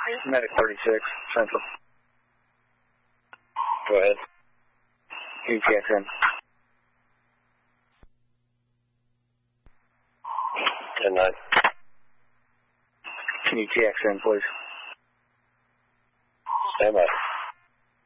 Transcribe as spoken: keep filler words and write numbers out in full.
Medic thirty-six, Central. Go ahead. E T X in. ten nine. Can you T X in, please? Stand by.